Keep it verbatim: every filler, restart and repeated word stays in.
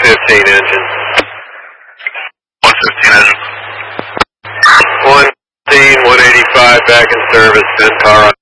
fifteen engine. one fifteen engine. one fifteen, one eighty-five back in service, ten car on